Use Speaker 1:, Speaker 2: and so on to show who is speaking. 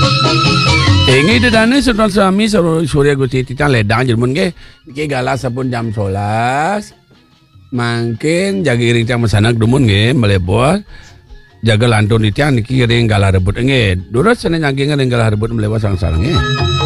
Speaker 1: Ingi dedane sultan suami Surya Gusti Titang ledang jermun ke galas sapun jam 11 mangkin jaga iring tiang masanak dumun nge melebor jaga lantun di tiang niki ring galah rebut nge durut sana nyangking ring galah rebut melebor sarang-sarang nge